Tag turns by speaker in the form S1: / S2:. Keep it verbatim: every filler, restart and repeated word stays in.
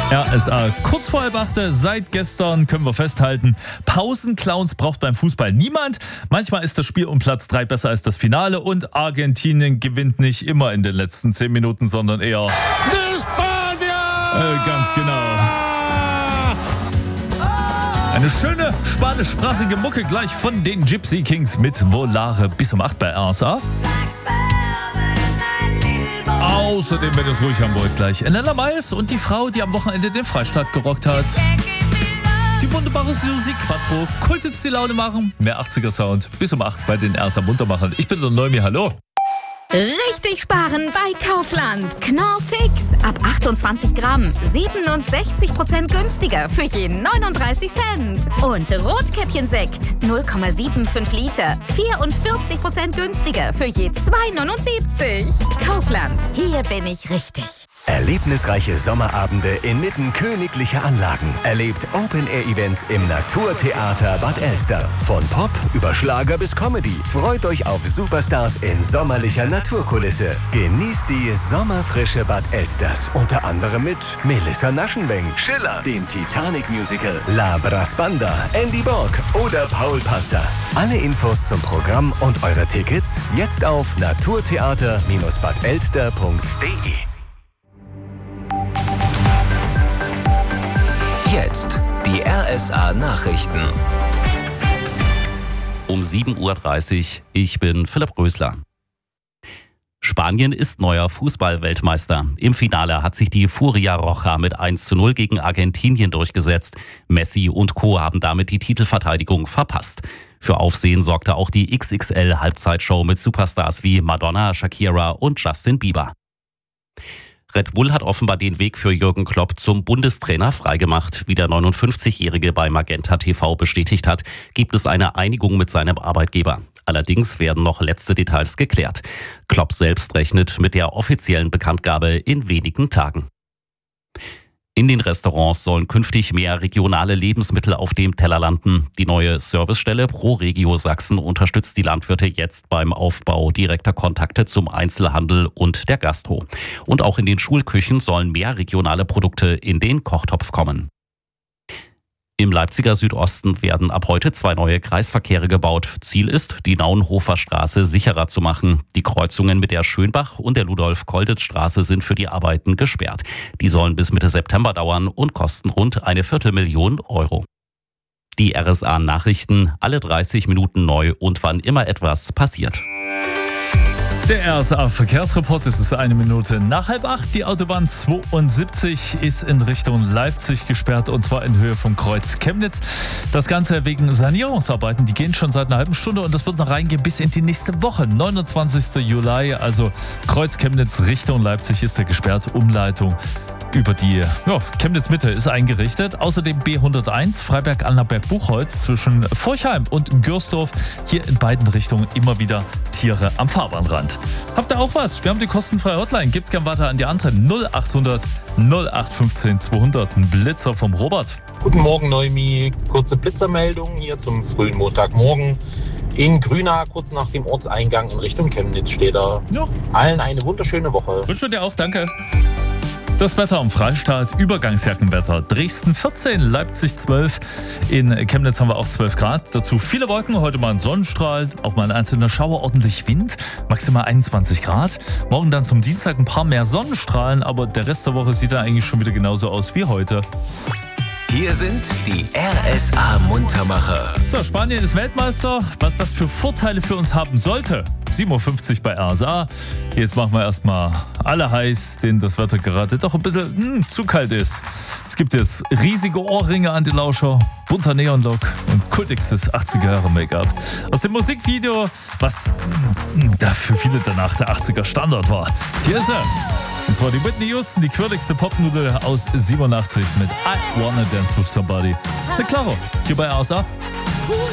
S1: R S A kurz vor halb acht, seit gestern können wir festhalten, Pausenclowns braucht beim Fußball niemand. Manchmal ist das Spiel um Platz drei besser als das Finale und Argentinien gewinnt nicht immer in den letzten zehn Minuten, sondern eher
S2: Die Spanier!
S1: Äh, ganz genau. Eine schöne spanischsprachige Mucke gleich von den Gypsy Kings mit Volare bis um acht bei R S A. Außerdem, wenn ihr es ruhig haben wollt, gleich Nella Mais und die Frau, die am Wochenende den Freistaat gerockt hat. Die wunderbare Susi Quattro, Kult jetzt die Laune machen, mehr achtziger Sound, bis um acht bei den R S A Muntermachern. Ich bin der Neumi, hallo.
S3: Richtig sparen bei Kaufland. Knorr Fix. Ab achtundzwanzig Gramm. siebenundsechzig Prozent günstiger für jeden neununddreißig Cent. Und Rotkäppchensekt. null Komma fünfundsiebzig Liter. vierundvierzig Prozent günstiger für je zwei neunundsiebzig. Kaufland. Hier bin ich richtig.
S4: Erlebnisreiche Sommerabende inmitten königlicher Anlagen. Erlebt Open-Air-Events im Naturtheater Bad Elster. Von Pop über Schlager bis Comedy. Freut euch auf Superstars in sommerlicher Naturkulisse. Genießt die sommerfrische Bad Elsters. Unter anderem mit Melissa Naschenweng, Schiller, dem Titanic-Musical, La Brasbanda, Andy Borg oder Paul Panzer. Alle Infos zum Programm und eure Tickets jetzt auf naturtheater Bindestrich bad elster punkt de.
S5: Jetzt die R S A-Nachrichten. Um sieben Uhr dreißig, ich bin Philipp Rösler. Spanien ist neuer Fußball-Weltmeister. Im Finale hat sich die Furia Roja mit eins zu null gegen Argentinien durchgesetzt. Messi und Co. haben damit die Titelverteidigung verpasst. Für Aufsehen sorgte auch die X X L-Halbzeitshow mit Superstars wie Madonna, Shakira und Justin Bieber. Red Bull hat offenbar den Weg für Jürgen Klopp zum Bundestrainer freigemacht. Wie der neunundfünfzigjährige bei Magenta T V bestätigt hat, gibt es eine Einigung mit seinem Arbeitgeber. Allerdings werden noch letzte Details geklärt. Klopp selbst rechnet mit der offiziellen Bekanntgabe in wenigen Tagen. In den Restaurants sollen künftig mehr regionale Lebensmittel auf dem Teller landen. Die neue Servicestelle ProRegio Sachsen unterstützt die Landwirte jetzt beim Aufbau direkter Kontakte zum Einzelhandel und der Gastro. Und auch in den Schulküchen sollen mehr regionale Produkte in den Kochtopf kommen. Im Leipziger Südosten werden ab heute zwei neue Kreisverkehre gebaut. Ziel ist, die Naunhofer Straße sicherer zu machen. Die Kreuzungen mit der Schönbach- und der Ludolf-Kolditz-Straße sind für die Arbeiten gesperrt. Die sollen bis Mitte September dauern und kosten rund eine Viertelmillion Euro. Die R S A-Nachrichten, alle dreißig Minuten neu und wann immer etwas passiert.
S1: Der R S A-Verkehrsreport, es ist eine Minute nach halb acht. Die Autobahn zweiundsiebzig ist in Richtung Leipzig gesperrt und zwar in Höhe vom Kreuz Chemnitz. Das Ganze wegen Sanierungsarbeiten, die gehen schon seit einer halben Stunde und das wird noch reingehen bis in die nächste Woche. neunundzwanzigsten Juli, also Kreuz Chemnitz Richtung Leipzig ist er gesperrt, Umleitung über die ja, Chemnitz-Mitte ist eingerichtet. Außerdem B hunderteins, Freiberg-Annaberg-Buchholz zwischen Forchheim und Gürsdorf. Hier in beiden Richtungen immer wieder Tiere am Fahrbahnrand. Habt ihr auch was? Wir haben die kostenfreie Hotline. Gibt's gern weiter an die anderen null achthundert null acht fünfzehn zweihundert. Ein Blitzer vom Robert.
S6: Guten Morgen, Neumi. Kurze Blitzermeldung hier zum frühen Montagmorgen. In Grünau, kurz nach dem Ortseingang in Richtung Chemnitz steht er.
S1: Ja.
S6: Allen eine wunderschöne Woche.
S1: Wünschen wir dir auch, danke. Das Wetter am Freistaat, Übergangsjackenwetter. Dresden vierzehn, Leipzig zwölf, in Chemnitz haben wir auch zwölf Grad. Dazu viele Wolken, heute mal ein Sonnenstrahl, auch mal ein einzelner Schauer, ordentlich Wind, maximal einundzwanzig Grad. Morgen dann zum Dienstag ein paar mehr Sonnenstrahlen, aber der Rest der Woche sieht dann eigentlich schon wieder genauso aus wie heute.
S5: Hier sind die R S A-Muntermacher.
S1: So, Spanien ist Weltmeister. Was das für Vorteile für uns haben sollte? sieben Uhr fünfzig bei R S A. Jetzt machen wir erstmal alle heiß, denen das Wetter gerade doch ein bisschen hm, zu kalt ist. Es gibt jetzt riesige Ohrringe an die Lauscher, bunter Neonlook und kultigstes achtziger-Jahre-Make-up. Aus dem Musikvideo, was hm, da für viele danach der achtziger Standard war. Hier ist er. Und zwar die Whitney Houston, die quirligste Popnudel aus siebenundachtzig mit I Wanna Dance With Somebody. Eine Klaro, hier bei R S A.